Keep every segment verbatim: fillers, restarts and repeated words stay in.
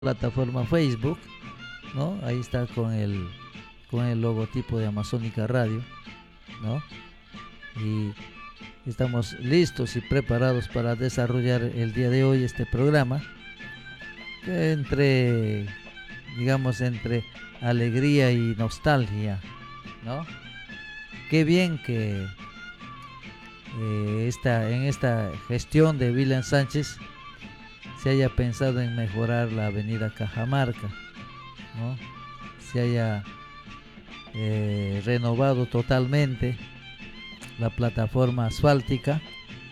plataforma Facebook, ¿no? Ahí está con el con el logotipo de Amazónica Radio, ¿no? Y estamos listos y preparados para desarrollar el día de hoy este programa, que entre, digamos, entre alegría y nostalgia, ¿no? Qué bien que eh, esta, en esta gestión de William Sánchez se haya pensado en mejorar la avenida Cajamarca, ¿no? Se haya eh, renovado totalmente la plataforma asfáltica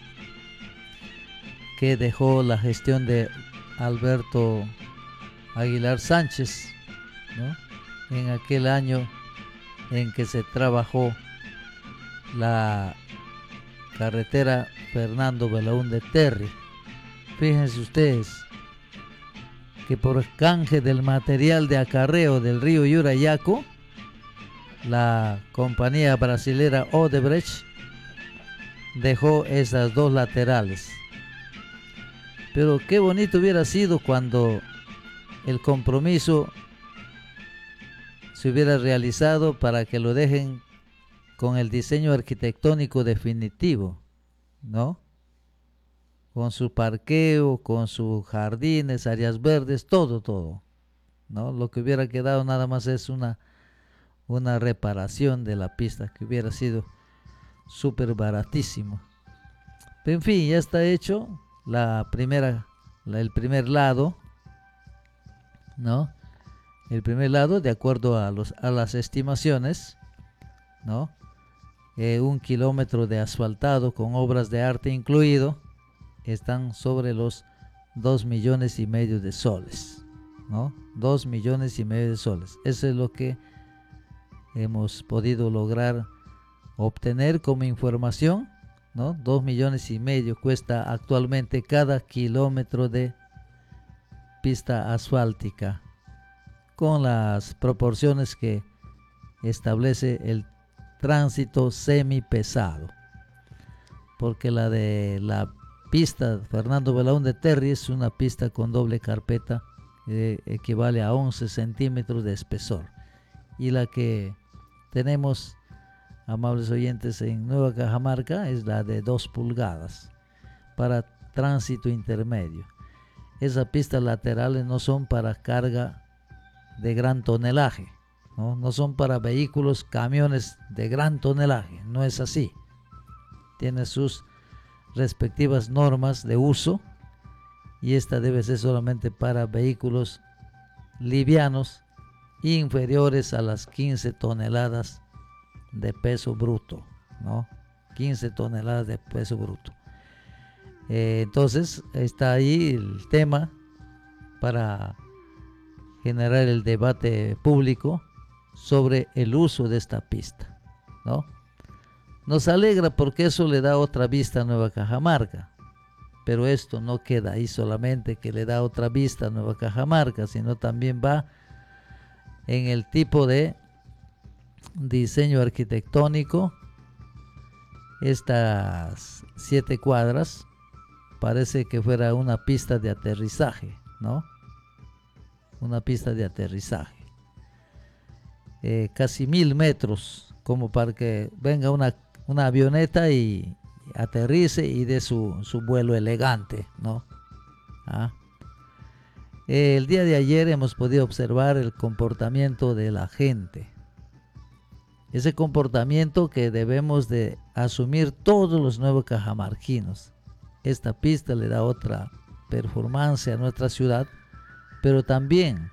que dejó la gestión de Alberto Aguilar Sánchez, ¿no? En aquel año en que se trabajó la carretera Fernando Belaúnde Terry. Fíjense ustedes que por canje del material de acarreo del río Yurayaco, la compañía brasilera Odebrecht dejó esas dos laterales. Pero qué bonito hubiera sido cuando el compromiso se hubiera realizado para que lo dejen con el diseño arquitectónico definitivo, ¿no? Con su parqueo, con sus jardines, áreas verdes, todo, todo, ¿no? Lo que hubiera quedado nada más es una, una reparación de la pista, que hubiera sido súper baratísimo. Pero en fin, ya está hecho la primera, la, el primer lado, ¿no? El primer lado, de acuerdo a, los, a las estimaciones, ¿no? Eh, un kilómetro de asfaltado con obras de arte incluido, están sobre los dos millones y medio de soles, ¿no? Dos millones y medio de soles. Eso es lo que hemos podido lograr obtener como información, ¿no? Dos millones y medio cuesta actualmente cada kilómetro de pista asfáltica, con las proporciones que establece el tránsito semipesado, porque la de la pista Fernando Belaúnde Terry es una pista con doble carpeta, eh, equivale a once centímetros de espesor, y la que tenemos, amables oyentes, en Nueva Cajamarca es la de dos pulgadas para tránsito intermedio. Esas pistas laterales no son para carga de gran tonelaje, ¿no? No son para vehículos, camiones de gran tonelaje, no es así. Tiene sus respectivas normas de uso, y esta debe ser solamente para vehículos livianos inferiores a las quince toneladas de peso bruto, ¿no? quince toneladas de peso bruto. Eh, entonces está ahí el tema para generar el debate público sobre el uso de esta pista, ¿no? Nos alegra porque eso le da otra vista a Nueva Cajamarca, pero esto no queda ahí solamente, que le da otra vista a Nueva Cajamarca, sino también va en el tipo de diseño arquitectónico. Estas siete cuadras parece que fuera una pista de aterrizaje, ¿no? Una pista de aterrizaje. Eh, casi mil metros, como para que venga una una avioneta y aterrice y dé su, su vuelo elegante, ¿no? ¿Ah? El día de ayer hemos podido observar el comportamiento de la gente. Ese comportamiento que debemos de asumir todos los nuevos cajamarquinos. Esta pista le da otra performance a nuestra ciudad, pero también,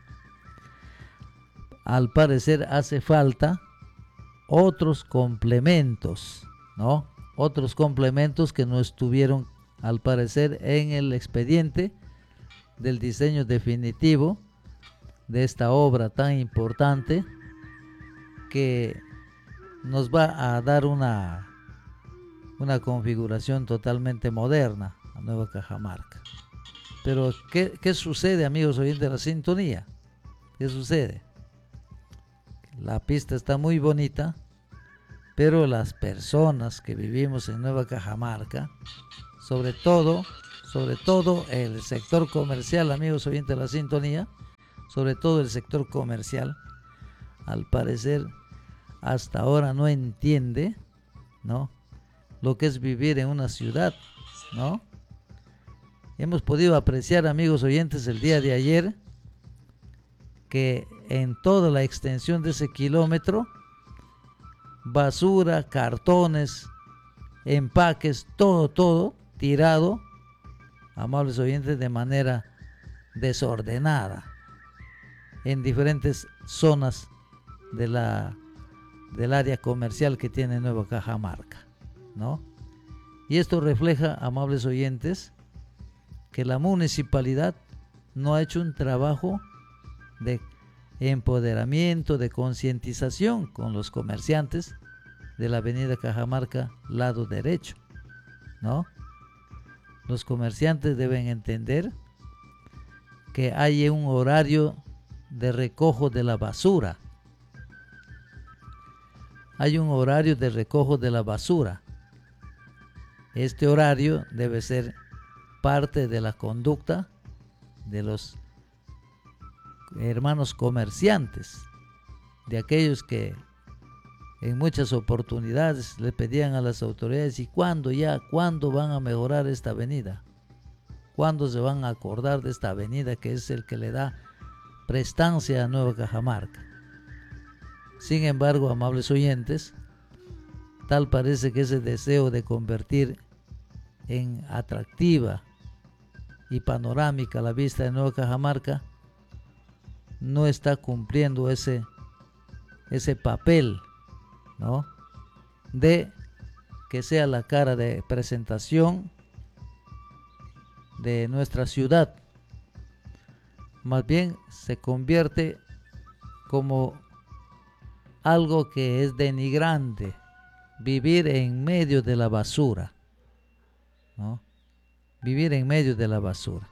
al parecer, hace falta otros complementos, ¿no? Otros complementos que no estuvieron, al parecer, en el expediente del diseño definitivo de esta obra tan importante, que nos va a dar una, una configuración totalmente moderna a Nueva Cajamarca. Pero, ¿qué, qué sucede, amigos oyentes de la sintonía? ¿Qué sucede? La pista está muy bonita, pero las personas que vivimos en Nueva Cajamarca, sobre todo, sobre todo el sector comercial, amigos oyentes de la sintonía, sobre todo el sector comercial, al parecer hasta ahora no entiende, ¿no?, lo que es vivir en una ciudad, ¿no? Hemos podido apreciar, amigos oyentes, el día de ayer, que en toda la extensión de ese kilómetro, basura, cartones, empaques, todo, todo tirado, amables oyentes, de manera desordenada en diferentes zonas de la, del área comercial que tiene Nueva Cajamarca, ¿no? Y esto refleja, amables oyentes, que la municipalidad no ha hecho un trabajo de empoderamiento, de concientización con los comerciantes de la avenida Cajamarca, lado derecho, ¿no? Los comerciantes deben entender que hay un horario de recojo de la basura. Hay un horario de recojo de la basura. Este horario debe ser parte de la conducta de los hermanos comerciantes, de aquellos que en muchas oportunidades le pedían a las autoridades: ¿y cuándo ya? ¿Cuándo van a mejorar esta avenida? ¿Cuándo se van a acordar de esta avenida que es el que le da prestancia a Nueva Cajamarca? Sin embargo, amables oyentes, tal parece que ese deseo de convertir en atractiva y panorámica la vista de Nueva Cajamarca no está cumpliendo ese, ese papel, ¿no?, de que sea la cara de presentación de nuestra ciudad. Más bien se convierte como algo que es denigrante, vivir en medio de la basura, ¿no? Vivir en medio de la basura.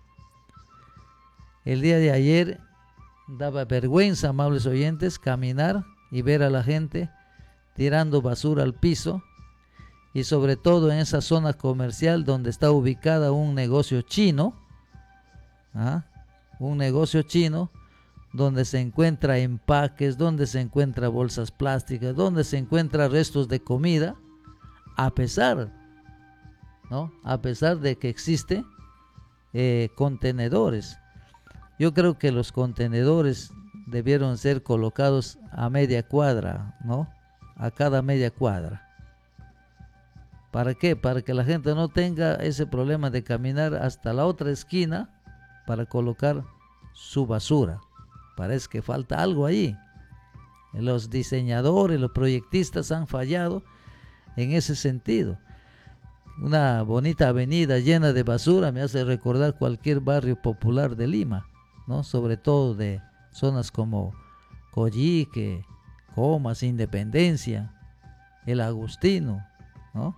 El día de ayer daba vergüenza, amables oyentes, caminar y ver a la gente tirando basura al piso, y sobre todo en esa zona comercial donde está ubicada un negocio chino, ¿ah? un negocio chino donde se encuentra empaques, donde se encuentra bolsas plásticas, donde se encuentra restos de comida, a pesar, ¿no?, a pesar de que existe eh, contenedores. Yo creo que los contenedores debieron ser colocados a media cuadra, ¿no?, a cada media cuadra. ¿Para qué? Para que la gente no tenga ese problema de caminar hasta la otra esquina para colocar su basura. Parece que falta algo ahí. Los diseñadores, los proyectistas han fallado en ese sentido. Una bonita avenida llena de basura me hace recordar cualquier barrio popular de Lima, ¿no?, sobre todo de zonas como Coyique, Comas, Independencia, El Agustino, ¿no?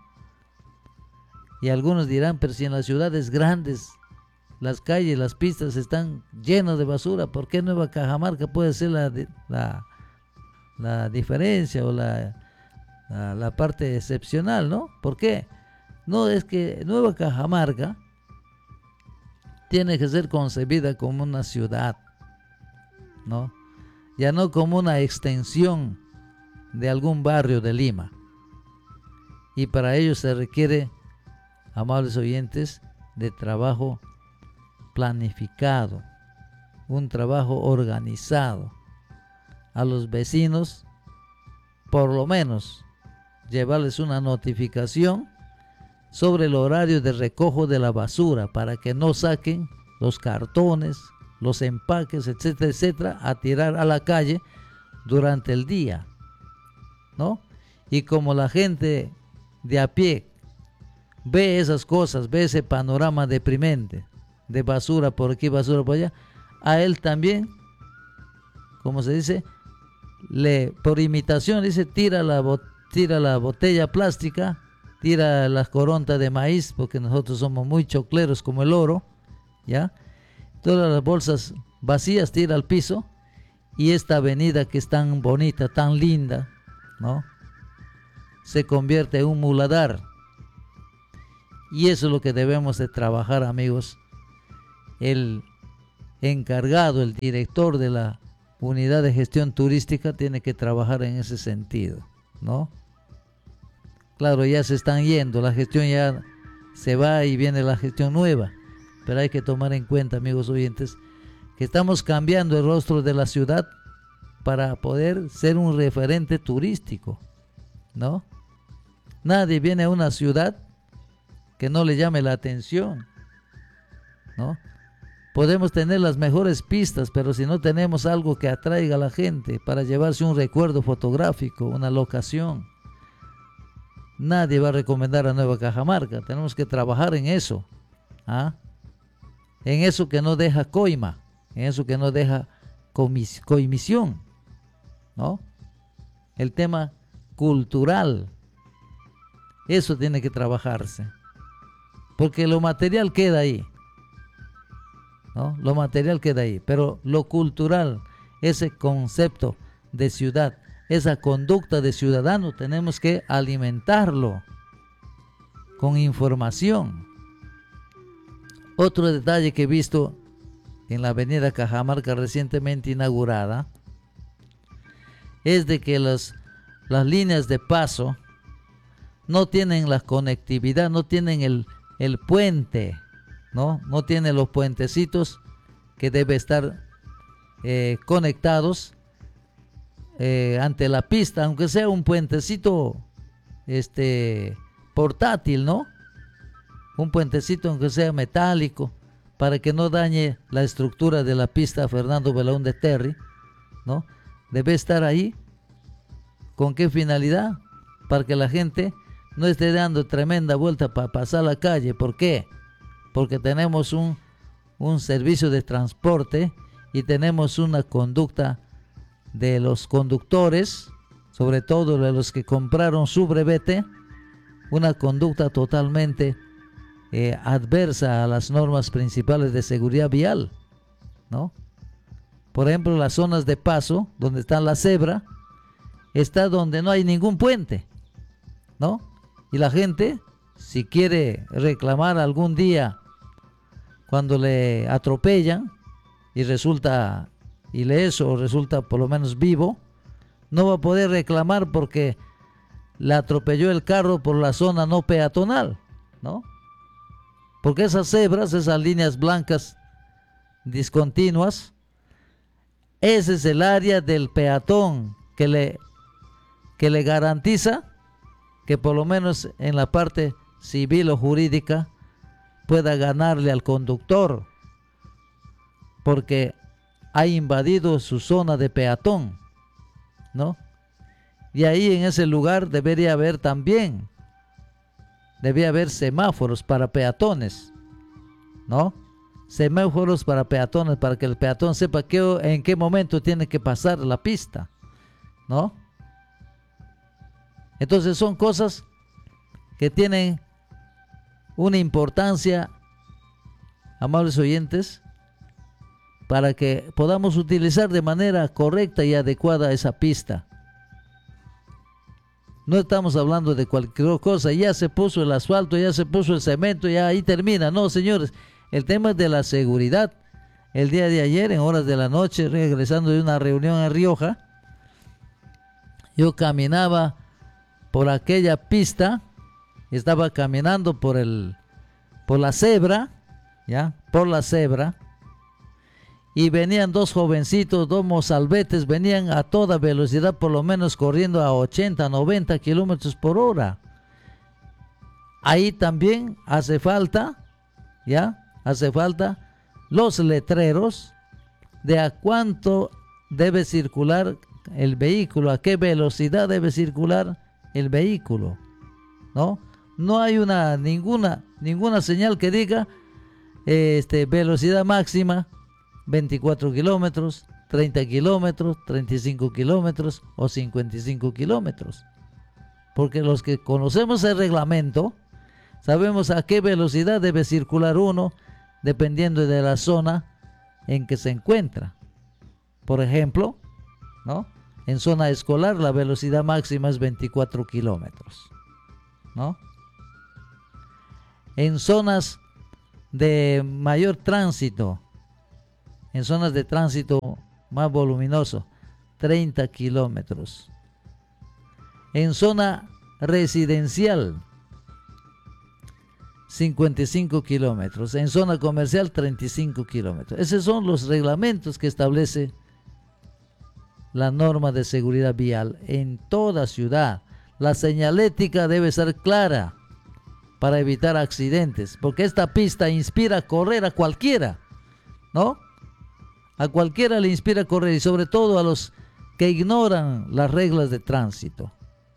Y algunos dirán: pero si en las ciudades grandes las calles, las pistas están llenas de basura, ¿por qué Nueva Cajamarca puede ser la, la, la diferencia o la, la, la parte excepcional, ¿no? ¿Por qué? No, es que Nueva Cajamarca tiene que ser concebida como una ciudad, ¿no?, ya no como una extensión de algún barrio de Lima. Y para ello se requiere, amables oyentes, de trabajo planificado, un trabajo organizado. A los vecinos, por lo menos, llevarles una notificación sobre el horario de recojo de la basura para que no saquen los cartones, los empaques, etcétera, etcétera, a tirar a la calle durante el día, ¿no? Y como la gente de a pie ve esas cosas, ve ese panorama deprimente de basura por aquí, basura por allá, a él también, como se dice, le, por imitación, dice: tira la, tira la botella plástica, tira las corontas de maíz, porque nosotros somos muy chocleros como el oro, ¿ya? Todas las bolsas vacías tira al piso, y esta avenida que es tan bonita, tan linda, ¿no?, se convierte en un muladar. Y eso es lo que debemos de trabajar, amigos, el encargado, el director de la unidad de gestión turística tiene que trabajar en ese sentido, ¿no? Claro, ya se están yendo, la gestión ya se va y viene la gestión nueva, pero hay que tomar en cuenta, amigos oyentes, que estamos cambiando el rostro de la ciudad para poder ser un referente turístico, ¿no? Nadie viene a una ciudad que no le llame la atención, ¿no? Podemos tener las mejores pistas, pero si no tenemos algo que atraiga a la gente para llevarse un recuerdo fotográfico, una locación, nadie va a recomendar a Nueva Cajamarca. Tenemos que trabajar en eso, ¿ah? En eso que no deja coima, en eso que no deja comis- coimisión, ¿no? El tema cultural, eso tiene que trabajarse, porque lo material queda ahí, ¿no? Lo material queda ahí, pero lo cultural, ese concepto de ciudad, esa conducta de ciudadano, tenemos que alimentarlo con información. Otro detalle que he visto en la avenida Cajamarca recientemente inaugurada es de que los, las líneas de paso no tienen la conectividad, no tienen el, el puente, ¿no? No tienen los puentecitos que deben estar eh, conectados eh, ante la pista, aunque sea un puentecito este, portátil, ¿no? Un puentecito aunque sea metálico, para que no dañe la estructura de la pista Fernando Belaúnde Terry, ¿no? Debe estar ahí. ¿Con qué finalidad? Para que la gente no esté dando tremenda vuelta para pasar la calle. ¿Por qué? Porque tenemos un, un servicio de transporte y tenemos una conducta de los conductores, sobre todo de los que compraron su brevete, una conducta totalmente eh, adversa a las normas principales de seguridad vial, ¿no? Por ejemplo, las zonas de paso, donde está la cebra, está donde no hay ningún puente, ¿no? Y la gente, si quiere reclamar algún día cuando le atropellan y resulta ileso o resulta por lo menos vivo, no va a poder reclamar porque le atropelló el carro por la zona no peatonal, ¿no? Porque esas cebras, esas líneas blancas discontinuas, ese es el área del peatón que le, que le garantiza que por lo menos en la parte civil o jurídica pueda ganarle al conductor, porque ha invadido su zona de peatón, ¿no? Y ahí en ese lugar debería haber también, debería haber semáforos para peatones, ¿no? Semáforos para peatones, para que el peatón sepa que, en qué momento tiene que pasar la pista, ¿no? Entonces son cosas que tienen una importancia, amables oyentes, para que podamos utilizar de manera correcta y adecuada esa pista. No estamos hablando de cualquier cosa, ya se puso el asfalto, ya se puso el cemento, ya ahí termina. No, señores, el tema es de la seguridad. El día de ayer, en horas de la noche, regresando de una reunión en Rioja, yo caminaba por aquella pista, estaba caminando por el, por la cebra, ya, por la cebra, y venían dos jovencitos, dos mozalbetes, venían a toda velocidad, por lo menos corriendo a ochenta, noventa kilómetros por hora. Ahí también hace falta, ya, hace falta los letreros de a cuánto debe circular el vehículo, a qué velocidad debe circular el vehículo, ¿no? No hay una, ninguna, ninguna señal que diga este, velocidad máxima veinticuatro kilómetros, treinta kilómetros, treinta y cinco kilómetros o cincuenta y cinco kilómetros. Porque los que conocemos el reglamento, sabemos a qué velocidad debe circular uno dependiendo de la zona en que se encuentra. Por ejemplo, ¿no? En zona escolar la velocidad máxima es veinticuatro kilómetros, ¿no? En zonas de mayor tránsito, En zonas de tránsito más voluminoso, treinta kilómetros. En zona residencial, cincuenta y cinco kilómetros. En zona comercial, treinta y cinco kilómetros. Esos son los reglamentos que establece la norma de seguridad vial en toda ciudad. La señalética debe ser clara para evitar accidentes, porque esta pista inspira a correr a cualquiera, ¿no? A cualquiera le inspira a correr, y sobre todo a los que ignoran las reglas de tránsito.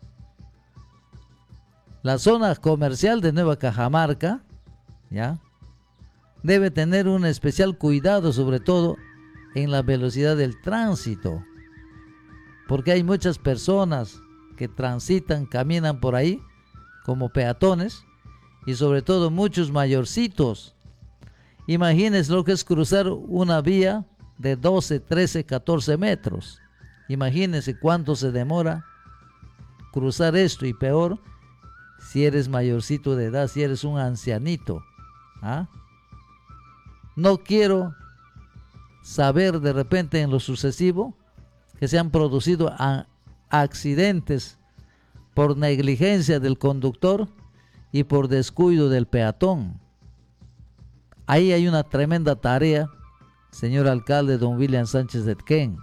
La zona comercial de Nueva Cajamarca, ¿ya?, debe tener un especial cuidado, sobre todo en la velocidad del tránsito, porque hay muchas personas que transitan, caminan por ahí como peatones, y sobre todo muchos mayorcitos. Imagínense lo que es cruzar una vía de doce, trece, catorce metros. Imagínense cuánto se demora cruzar esto, y peor si eres mayorcito de edad, si eres un ancianito. ¿Ah? No quiero saber de repente en lo sucesivo que se han producido a accidentes por negligencia del conductor y por descuido del peatón. Ahí hay una tremenda tarea, señor alcalde don William Sánchez Etquén.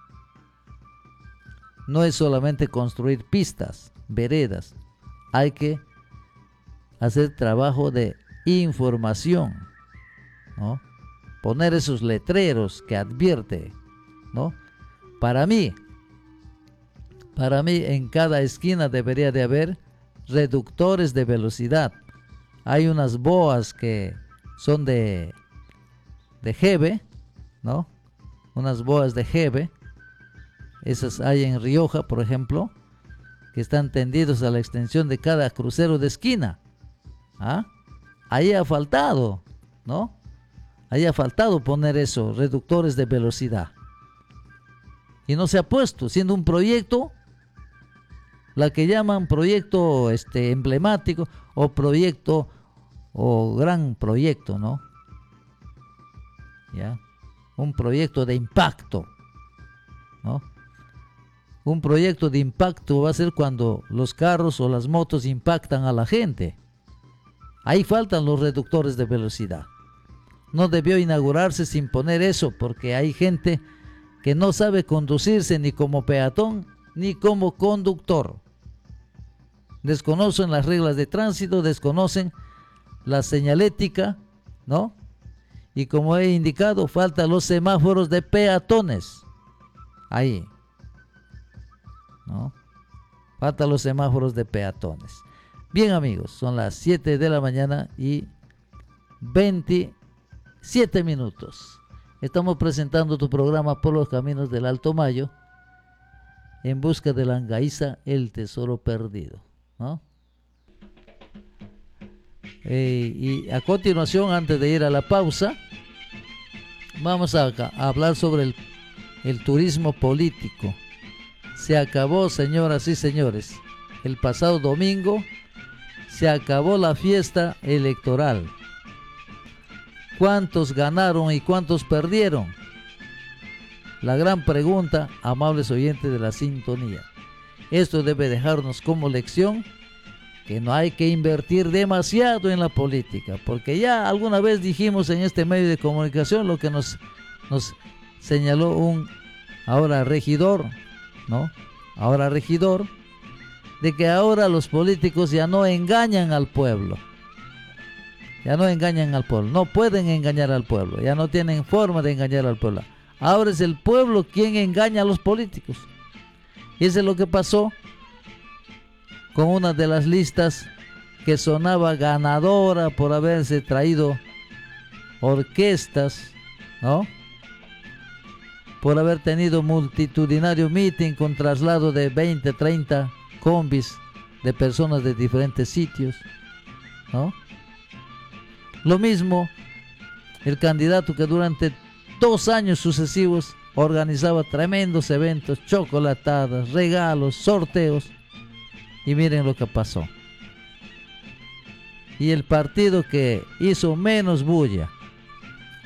No es solamente construir pistas, veredas, hay que hacer trabajo de información, ¿no? Poner esos letreros que advierte, ¿no? Para mí, para mí en cada esquina debería de haber reductores de velocidad. Hay unas boas que son de de G B, ¿no? Unas boas de G B. Esas hay en Rioja, por ejemplo, que están tendidos a la extensión de cada crucero de esquina. ¿Ah? Ahí ha faltado, ¿no? Ahí ha faltado poner eso, reductores de velocidad. Y no se ha puesto, siendo un proyecto, la que llaman proyecto este, emblemático, o proyecto, o gran proyecto, ¿no? ¿Ya? Un proyecto de impacto, ¿no? Un proyecto de impacto va a ser cuando los carros o las motos impactan a la gente. Ahí faltan los reductores de velocidad. No debió inaugurarse sin poner eso, porque hay gente que no sabe conducirse ni como peatón ni como conductor. Desconocen las reglas de tránsito, desconocen la señalética, ¿no? Y como he indicado, faltan los semáforos de peatones. Ahí, ¿no? Faltan los semáforos de peatones. Bien, amigos, son las siete de la mañana y veintisiete minutos. Estamos presentando tu programa Por los Caminos del Alto Mayo, en busca de la Angaiza, el tesoro perdido, ¿no? Eh, y a continuación, antes de ir a la pausa, vamos a, a hablar sobre el, el turismo político. Se acabó, señoras y señores, el pasado domingo se acabó la fiesta electoral. ¿Cuántos ganaron y cuántos perdieron? La gran pregunta, amables oyentes de la sintonía. Esto debe dejarnos como lección que no hay que invertir demasiado en la política, porque ya alguna vez dijimos en este medio de comunicación lo que nos, nos señaló un ahora regidor, ¿no? Ahora regidor, de que ahora los políticos ya no engañan al pueblo. Ya no engañan al pueblo, no pueden engañar al pueblo, ya no tienen forma de engañar al pueblo. Ahora es el pueblo quien engaña a los políticos. Y eso es lo que pasó con una de las listas que sonaba ganadora por haberse traído orquestas, ¿no? Por haber tenido multitudinario meeting con traslado de veinte, treinta combis de personas de diferentes sitios, ¿no? Lo mismo el candidato que durante dos años sucesivos organizaba tremendos eventos, chocolatadas, regalos, sorteos, y miren lo que pasó. Y el partido que hizo menos bulla,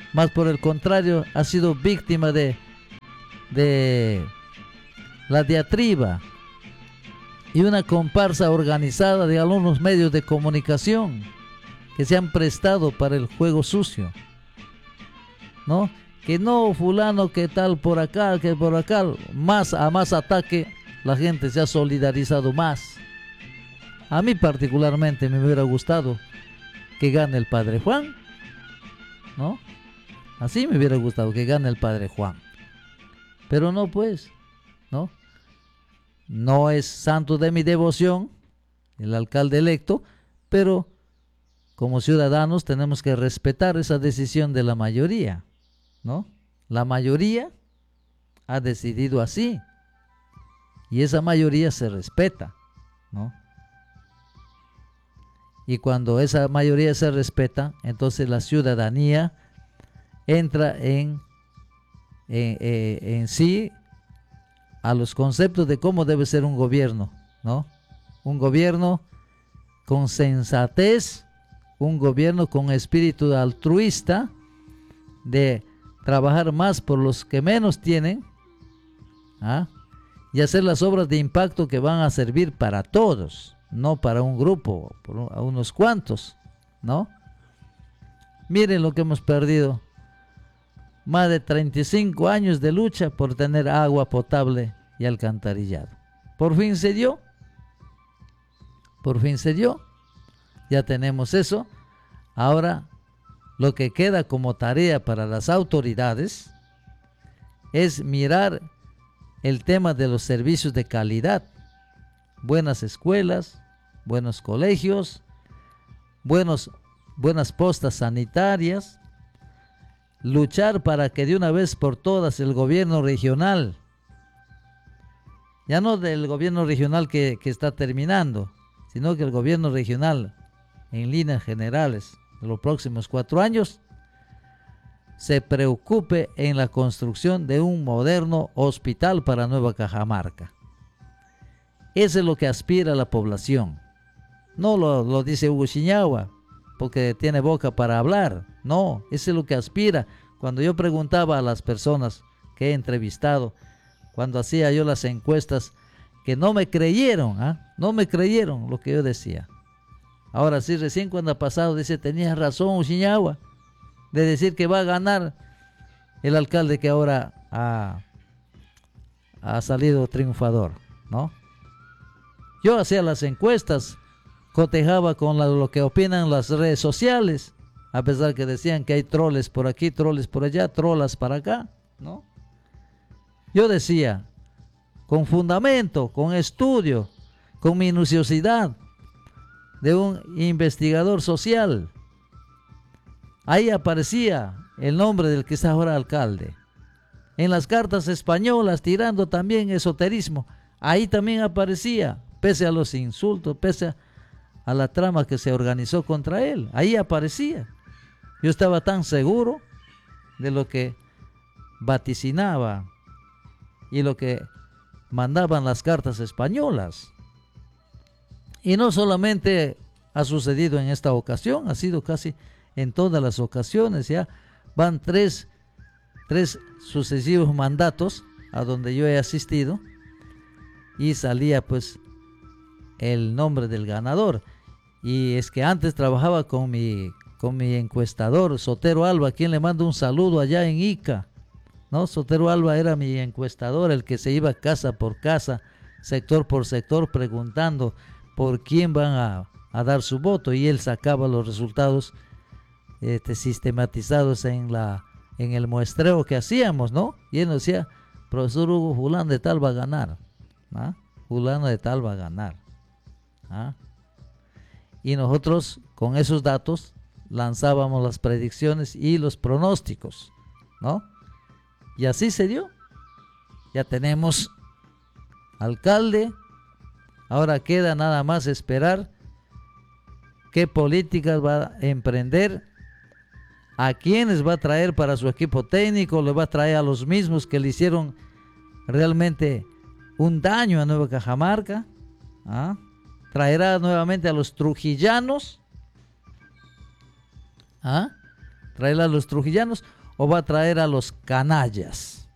más por el contrario ha sido víctima de, de la diatriba y una comparsa organizada de algunos medios de comunicación que se han prestado para el juego sucio, ¿no? Que no, fulano, que tal por acá, que por acá, más a más ataque, la gente se ha solidarizado más. A mí particularmente me hubiera gustado que gane el padre Juan, ¿no? Así me hubiera gustado que gane el padre Juan. Pero no, pues, ¿no? No es santo de mi devoción, el alcalde electo, pero como ciudadanos tenemos que respetar esa decisión de la mayoría, ¿no? La mayoría ha decidido así y esa mayoría se respeta, ¿no? Y cuando esa mayoría se respeta, entonces la ciudadanía entra en, en, en, en sí a los conceptos de cómo debe ser un gobierno, ¿no? Un gobierno con sensatez, un gobierno con espíritu altruista, de trabajar más por los que menos tienen, ¿ah? Y hacer las obras de impacto que van a servir para todos, no para un grupo, por un, a unos cuantos, ¿no? Miren lo que hemos perdido. Más de treinta y cinco años de lucha por tener agua potable y alcantarillado. Por fin se dio. Por fin se dio. Ya tenemos eso. Ahora lo que queda como tarea para las autoridades es mirar el tema de los servicios de calidad. Buenas escuelas, buenos colegios, buenos, buenas postas sanitarias. Luchar para que de una vez por todas el gobierno regional, ya no del gobierno regional que, que está terminando, sino que el gobierno regional en líneas generales de los próximos cuatro años se preocupe en la construcción de un moderno hospital para Nueva Cajamarca. Eso es lo que aspira la población. No lo, lo dice Hugo Chiñahua porque tiene boca para hablar. No, eso es lo que aspira. Cuando yo preguntaba a las personas que he entrevistado, cuando hacía yo las encuestas, que no me creyeron, ¿eh? no me creyeron lo que yo decía. Ahora sí, recién cuando ha pasado, dice, tenías razón, Chiñahua, de decir que va a ganar el alcalde que ahora ha, ha salido triunfador, ¿no? Yo hacía las encuestas, cotejaba con la, lo que opinan las redes sociales, a pesar que decían que hay troles por aquí, troles por allá, trolas para acá, ¿no? Yo decía, con fundamento, con estudio, con minuciosidad de un investigador social, ahí aparecía el nombre del que es ahora alcalde. En las cartas españolas, tirando también esoterismo, ahí también aparecía, pese a los insultos, pese a, a la trama que se organizó contra él, ahí aparecía. Yo estaba tan seguro de lo que vaticinaba y lo que mandaban las cartas españolas. Y no solamente ha sucedido en esta ocasión, ha sido casi en todas las ocasiones. Ya van tres, tres sucesivos mandatos a donde yo he asistido y salía pues el nombre del ganador. Y es que antes trabajaba con mi, con mi encuestador, Sotero Alba, a quien le mando un saludo allá en Ica, ¿no? Sotero Alba era mi encuestador, el que se iba casa por casa, sector por sector, preguntando por quién van a, a dar su voto, y él sacaba los resultados este, sistematizados en, la, en el muestreo que hacíamos, ¿no? Y él nos decía, profesor Hugo, fulano de tal va a ganar, ¿ah? Fulano de tal va a ganar, ¿ah? Y nosotros con esos datos lanzábamos las predicciones y los pronósticos, ¿no? Y así se dio. Ya tenemos alcalde. Ahora queda nada más esperar qué políticas va a emprender, a quiénes va a traer para su equipo técnico, le va a traer a los mismos que le hicieron realmente un daño a Nueva Cajamarca, ¿ah? Traerá nuevamente a los trujillanos, ¿ah? Traerá a los trujillanos, o va a traer a los canallas.